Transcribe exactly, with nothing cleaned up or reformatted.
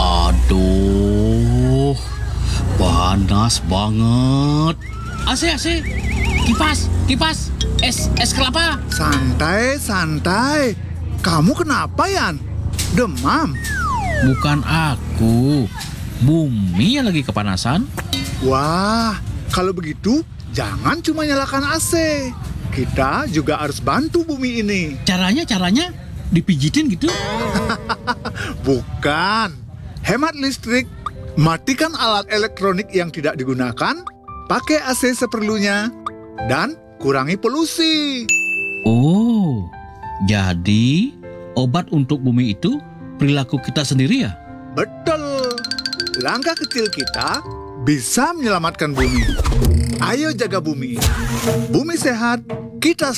Aduh, panas banget. A C, A C, kipas, kipas, es, es kelapa. Santai, santai. Kamu kenapa, Yan? Demam? Bukan aku, bumi yang lagi kepanasan. Wah, kalau begitu jangan cuma nyalakan A C. Kita juga harus bantu bumi ini. Caranya, caranya dipijitin gitu. Bukan. Hemat listrik, matikan alat elektronik yang tidak digunakan, pakai A C seperlunya, dan kurangi polusi. Oh, jadi obat untuk bumi itu perilaku kita sendiri ya? Betul. Langkah kecil kita bisa menyelamatkan bumi. Ayo jaga bumi. Bumi sehat, kita